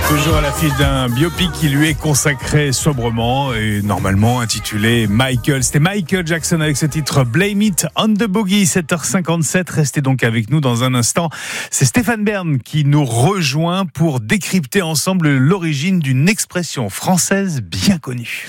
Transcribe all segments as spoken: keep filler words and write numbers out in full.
Toujours à l'affiche d'un biopic qui lui est consacré sobrement et normalement intitulé Michael. C'était Michael Jackson avec ce titre Blame It on the Boogie, sept heures cinquante-sept. Restez donc avec nous dans un instant. C'est Stéphane Bern qui nous rejoint pour décrypter ensemble l'origine d'une expression française bien connue.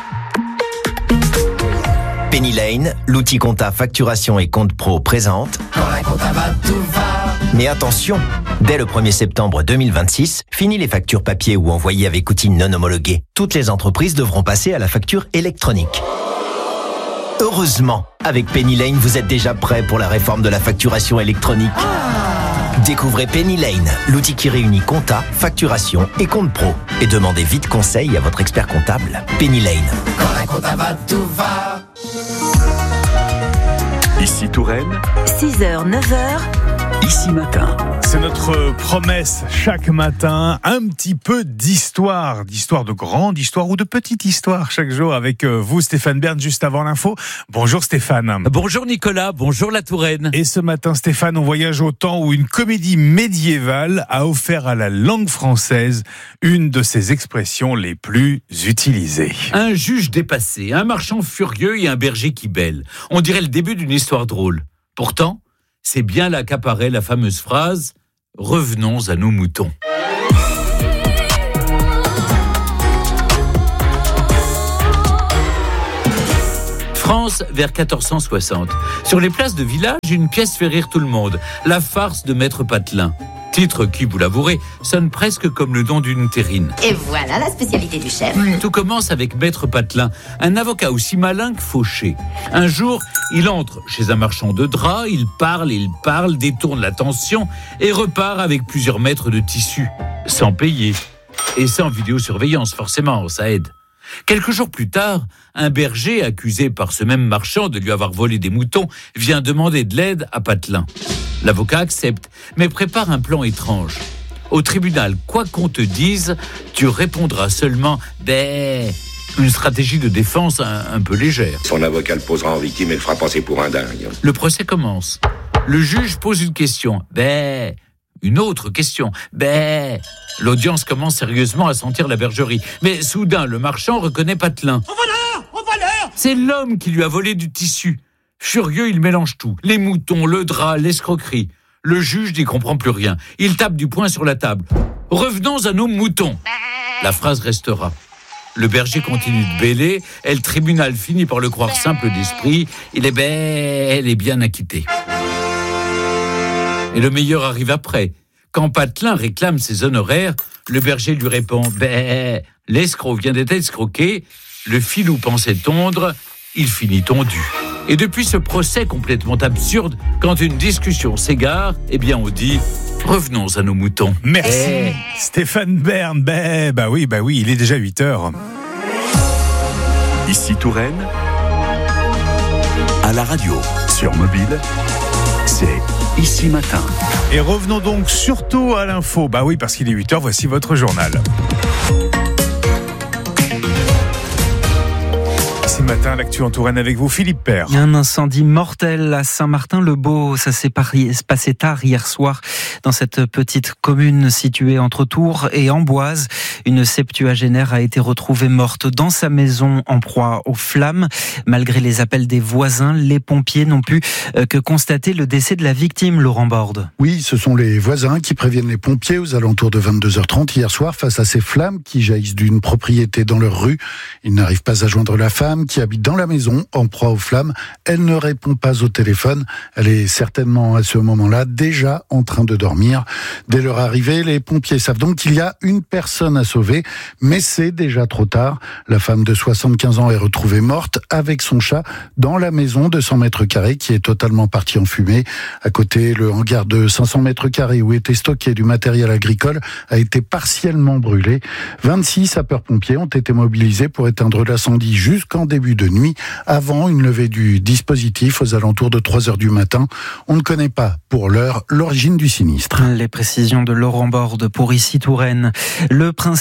Penny Lane, l'outil compta facturation et compte pro présente. Quand un compta va, tout va. Mais attention, dès le premier septembre deux mille vingt-six, fini les factures papier ou envoyées avec outils non homologués. Toutes les entreprises devront passer à la facture électronique. Heureusement, avec Penny Lane, vous êtes déjà prêt pour la réforme de la facturation électronique. Ah. Découvrez Penny Lane, l'outil qui réunit compta, facturation et compte pro. Et demandez vite conseil à votre expert comptable. Penny Lane. Quand un compta va, tout va. Ici Touraine, six heures, neuf heures. Ici Matin. C'est notre promesse chaque matin, un petit peu d'histoire, d'histoire de grande histoire ou de petite histoire chaque jour avec vous Stéphane Bern juste avant l'info. Bonjour Stéphane. Bonjour Nicolas, bonjour la Touraine. Et ce matin Stéphane, on voyage au temps où une comédie médiévale a offert à la langue française une de ses expressions les plus utilisées. Un juge dépassé, un marchand furieux et un berger qui bêle. On dirait le début d'une histoire drôle. Pourtant, c'est bien là qu'apparaît la fameuse phrase « Revenons à nos moutons ». France vers quatorze cent soixante. Sur les places de village, une pièce fait rire tout le monde. La farce de Maître Patelin. Titre qui, vous l'avouerez, sonne presque comme le nom d'une terrine. Et voilà la spécialité du chef. Tout commence avec Maître Patelin, un avocat aussi malin que fauché. Un jour, il entre chez un marchand de draps, il parle, il parle, détourne l'attention et repart avec plusieurs mètres de tissu, sans payer. Et sans vidéosurveillance, forcément, ça aide. Quelques jours plus tard, un berger, accusé par ce même marchand de lui avoir volé des moutons, vient demander de l'aide à Patelin. L'avocat accepte, mais prépare un plan étrange. Au tribunal, quoi qu'on te dise, tu répondras seulement « bé ». Une stratégie de défense un, un peu légère. Son avocat le posera en victime et le fera passer pour un dingue. Le procès commence. Le juge pose une question. Bé. Une autre question. Bé. L'audience commence sérieusement à sentir la bergerie. Mais soudain, le marchand reconnaît Patelin. Au voleur ! Au voleur ! C'est l'homme qui lui a volé du tissu. Furieux, il mélange tout. Les moutons, le drap, l'escroquerie. Le juge n'y comprend plus rien. Il tape du poing sur la table. Revenons à nos moutons. La phrase restera. Le berger continue de bêler et le tribunal finit par le croire simple d'esprit. Il est bel et bien acquitté. Et le meilleur arrive après. Quand Patelin réclame ses honoraires, le berger lui répond « Bé, l'escroc vient d'être escroqué, le filou pensait tondre, il finit tondu. » Et depuis ce procès complètement absurde, quand une discussion s'égare, eh bien on dit « Revenons à nos moutons. » Merci Eh. Stéphane Bern. Bah, bah oui, bah oui, il est déjà huit heures. Ici Touraine, à la radio, sur mobile, c'est Ici Matin. Et revenons donc surtout à l'info. Bah oui, parce qu'il est huit heures, voici votre journal. Ce matin, l'actu en Touraine avec vous, Philippe Père. Un incendie mortel à Saint-Martin-le-Beau. Ça s'est passé tard hier soir dans cette petite commune située entre Tours et Amboise. Une septuagénaire a été retrouvée morte dans sa maison en proie aux flammes. Malgré les appels des voisins, les pompiers n'ont pu que constater le décès de la victime, Laurent Borde. Oui, ce sont les voisins qui préviennent les pompiers aux alentours de vingt-deux heures trente hier soir face à ces flammes qui jaillissent d'une propriété dans leur rue. Ils n'arrivent pas à joindre la femme qui habite dans la maison en proie aux flammes. Elle ne répond pas au téléphone. Elle est certainement à ce moment-là déjà en train de dormir. Dès leur arrivée, les pompiers savent donc qu'il y a une personne à sauver, mais c'est déjà trop tard. La femme de soixante-quinze ans est retrouvée morte avec son chat dans la maison de cent mètres carrés qui est totalement partie en fumée. À côté, le hangar de cinq cents mètres carrés où était stocké du matériel agricole a été partiellement brûlé. vingt-six sapeurs-pompiers ont été mobilisés pour éteindre l'incendie jusqu'en début de nuit, avant une levée du dispositif aux alentours de trois heures du matin. On ne connaît pas, pour l'heure, l'origine du sinistre. Les précisions de Laurent Borde pour Ici Touraine. Le principe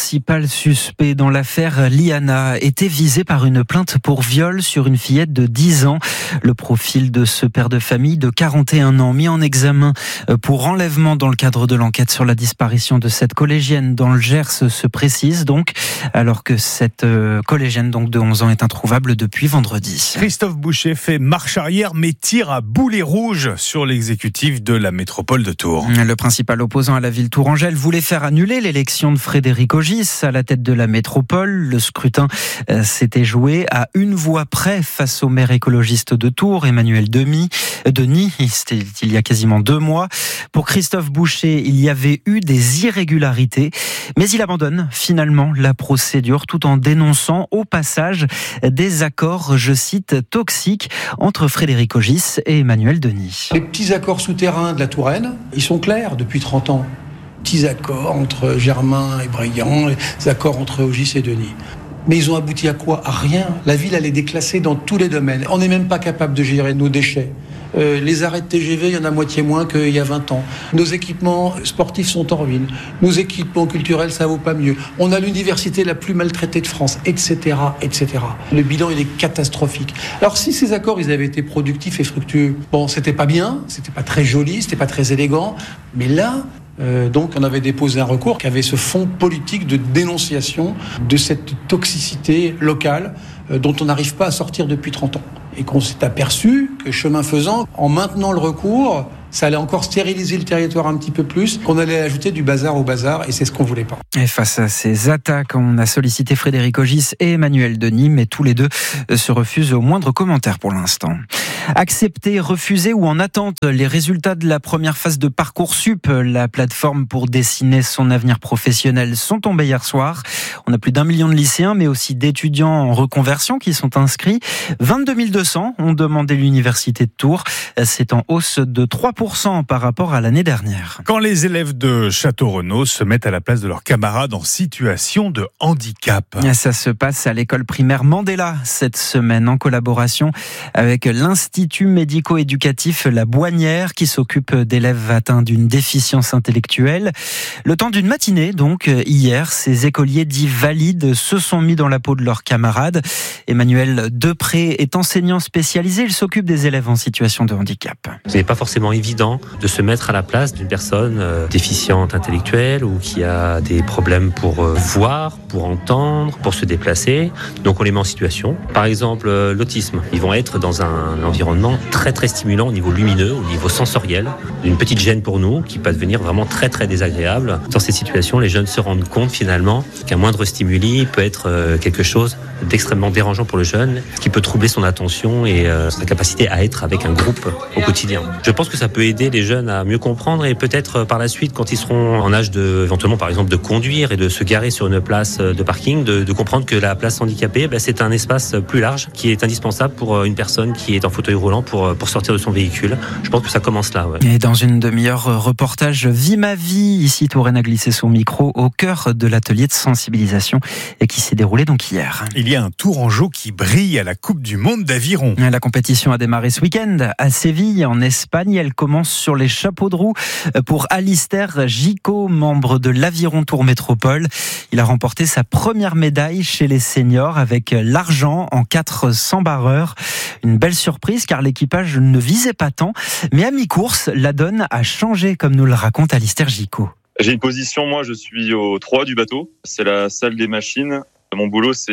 principal suspect dans l'affaire Liana était visé par une plainte pour viol sur une fillette de dix ans. Le profil de ce père de famille de quarante et un ans mis en examen pour enlèvement dans le cadre de l'enquête sur la disparition de cette collégienne dans le Gers se précise donc, alors que cette collégienne donc de onze ans est introuvable depuis vendredi. Christophe Boucher fait marche arrière mais tire à boulet rouge sur l'exécutif de la métropole de Tours. Le principal opposant à la ville tourangelle voulait faire annuler l'élection de Frédéric Ogis à la tête de la métropole. Le scrutin euh, s'était joué à une voix près face au maire écologiste de Tours, Emmanuel Denis. Denis, c'était il y a quasiment deux mois. Pour Christophe Boucher, il y avait eu des irrégularités, mais il abandonne finalement la procédure tout en dénonçant au passage des accords, je cite, toxiques entre Frédéric Ogis et Emmanuel Denis. Les petits accords souterrains de la Touraine, ils sont clairs depuis trente ans. Petits accords entre Germain et Briand, les accords entre Ogis et Denis. Mais ils ont abouti à quoi ? À rien. La ville, elle est déclassée dans tous les domaines. On n'est même pas capable de gérer nos déchets. Euh, les arrêts de T G V, il y en a moitié moins qu'il y a vingt ans. Nos équipements sportifs sont en ruine. Nos équipements culturels, ça vaut pas mieux. On a l'université la plus maltraitée de France, et cetera, et cetera. Le bilan, il est catastrophique. Alors, si ces accords, ils avaient été productifs et fructueux, bon, c'était pas bien, c'était pas très joli, c'était pas très élégant, mais là, Euh, donc on avait déposé un recours qui avait ce fond politique de dénonciation de cette toxicité locale euh, dont on n'arrive pas à sortir depuis trente ans. Et qu'on s'est aperçu que chemin faisant, en maintenant le recours, ça allait encore stériliser le territoire un petit peu plus, qu'on allait ajouter du bazar au bazar, et c'est ce qu'on voulait pas. Et face à ces attaques, on a sollicité Frédéric Ogis et Emmanuel Denis, mais tous les deux se refusent au moindre commentaire pour l'instant. Accepter, refuser ou en attente les résultats de la première phase de Parcoursup, la plateforme pour dessiner son avenir professionnel, sont tombés hier soir. On a plus d'un million de lycéens, mais aussi d'étudiants en reconversion qui sont inscrits. vingt-deux mille deux cents ont demandé l'université de Tours. C'est en hausse de trois pour cent par rapport à l'année dernière. Quand les élèves de Château-Renaud se mettent à la place de leurs camarades en situation de handicap. Ça se passe à l'école primaire Mandela cette semaine en collaboration avec l'Institut médico-éducatif La Boignière qui s'occupe d'élèves atteints d'une déficience intellectuelle. Le temps d'une matinée, donc, hier, ces écoliers dits valides se sont mis dans la peau de leurs camarades. Emmanuel Depré est enseignant spécialisé. Il s'occupe des élèves en situation de handicap. Ce n'est pas forcément évident de se mettre à la place d'une personne euh, déficiente intellectuelle ou qui a des problèmes pour euh, voir, pour entendre, pour se déplacer. Donc on les met en situation. Par exemple, euh, l'autisme. Ils vont être dans un environnement très très stimulant au niveau lumineux, au niveau sensoriel. Une petite gêne pour nous qui peut devenir vraiment très très désagréable. Dans ces situations, les jeunes se rendent compte finalement qu'un moindre stimuli peut être euh, quelque chose d'extrêmement dérangeant pour le jeune, qui peut troubler son attention et euh, sa capacité à être avec un groupe au quotidien. Je pense que ça peut aider les jeunes à mieux comprendre et peut-être par la suite, quand ils seront en âge de, éventuellement par exemple, de conduire et de se garer sur une place de parking, de, de comprendre que la place handicapée, ben, c'est un espace plus large qui est indispensable pour une personne qui est en fauteuil roulant pour, pour sortir de son véhicule. Je pense que ça commence là. Ouais. Et dans une demi-heure, reportage Vie ma vie. Ici, Touraine a glissé son micro au cœur de l'atelier de sensibilisation et qui s'est déroulé donc hier. Il y a un Tourangeau qui brille à la Coupe du Monde d'aviron. La compétition a démarré ce week-end à Séville, en Espagne. Elle commence sur les chapeaux de roue pour Alistair Gicot, membre de l'Aviron Tour Métropole. Il a remporté sa première médaille chez les seniors avec l'argent en quatre cents barreurs. Une belle surprise car l'équipage ne visait pas tant. Mais à mi-course, la donne a changé, comme nous le raconte Alistair Gicot. J'ai une position, moi je suis au trois du bateau. C'est la salle des machines. Mon boulot, c'est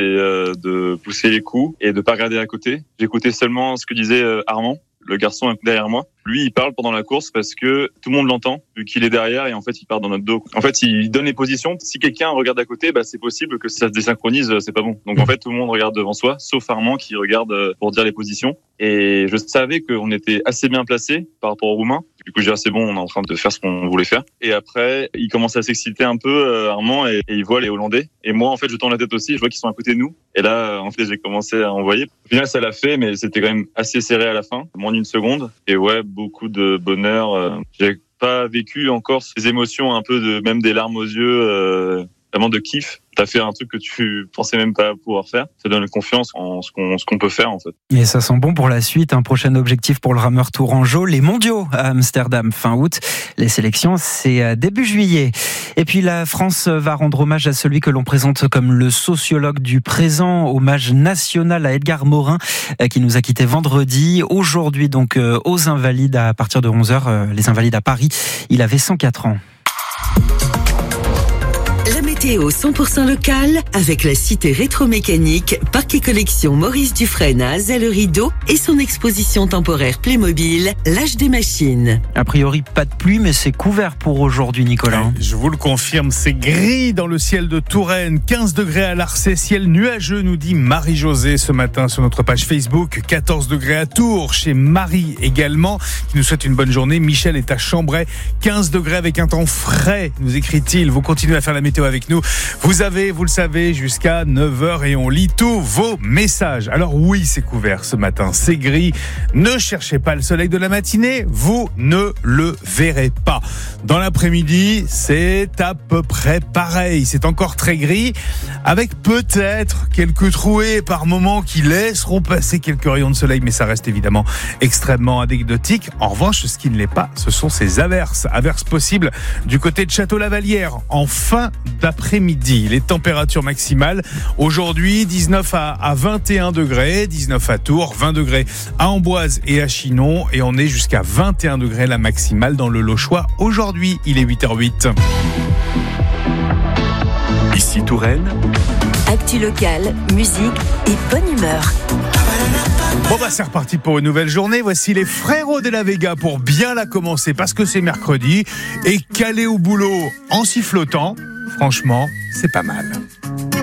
de pousser les coups et de pas regarder à côté. J'écoutais seulement ce que disait Armand, le garçon derrière moi. Lui, il parle pendant la course parce que tout le monde l'entend, vu qu'il est derrière et en fait, il part dans notre dos. En fait, il donne les positions. Si quelqu'un regarde à côté, bah, c'est possible que ça se désynchronise, c'est pas bon. Donc en fait, tout le monde regarde devant soi, sauf Armand qui regarde pour dire les positions. Et je savais qu'on était assez bien placés par rapport aux Roumains. Du coup, j'ai dit, ah, c'est bon, on est en train de faire ce qu'on voulait faire. Et après, il commence à s'exciter un peu, euh, Armand, et, et il voit les Hollandais. Et moi, en fait, je tourne la tête aussi, je vois qu'ils sont à côté de nous. Et là, en fait, j'ai commencé à envoyer. Au final, ça l'a fait, mais c'était quand même assez serré à la fin, moins d'une seconde. Et ouais, beaucoup de bonheur. Euh, j'ai pas vécu encore ces émotions, un peu de, même des larmes aux yeux, euh, vraiment de kiff. T'as fait un truc que tu pensais même pas pouvoir faire. Ça donne confiance en ce qu'on, ce qu'on peut faire, en fait. Et ça sent bon pour la suite. Un prochain objectif pour le rameur tourangeau, les mondiaux à Amsterdam fin août. Les sélections, c'est début juillet. Et puis la France va rendre hommage à celui que l'on présente comme le sociologue du présent. Hommage national à Edgar Morin, qui nous a quittés vendredi. Aujourd'hui, donc, aux Invalides à partir de onze heures, les Invalides à Paris. Il avait cent quatre ans. La météo cent pour cent locale avec la cité rétromécanique, parc et collection Maurice Dufresne à Azay-le-Rideau et son exposition temporaire Playmobil, l'âge des machines. A priori, pas de pluie, mais c'est couvert pour aujourd'hui, Nicolas. Je vous le confirme, c'est gris dans le ciel de Touraine, quinze degrés à Larçay, ciel nuageux, nous dit Marie-Josée ce matin sur notre page Facebook, quatorze degrés à Tours, chez Marie également, qui nous souhaite une bonne journée. Michel est à Chambray, quinze degrés avec un temps frais, nous écrit-il. Vous continuez à faire la météo avec nous. Vous avez, vous le savez, jusqu'à neuf heures et on lit tous vos messages. Alors oui, c'est couvert ce matin, c'est gris. Ne cherchez pas le soleil de la matinée, vous ne le verrez pas. Dans l'après-midi, c'est à peu près pareil. C'est encore très gris, avec peut-être quelques trouées par moment qui laisseront passer quelques rayons de soleil, mais ça reste évidemment extrêmement anecdotique. En revanche, ce qui ne l'est pas, ce sont ces averses. Averses possibles du côté de Château-Lavalière en fin d'après-midi. Les températures maximales aujourd'hui, dix-neuf à vingt et un degrés, dix-neuf à Tours, vingt degrés à Amboise et à Chinon, et on est jusqu'à vingt et un degrés la maximale dans le Lochois. Aujourd'hui, il est huit heures huit. Ici Touraine. Actu locale, musique et bonne humeur. Bon bah c'est reparti pour une nouvelle journée. Voici les Frérots de la Vega pour bien la commencer parce que c'est mercredi et calé au boulot en sifflotant, franchement, c'est pas mal.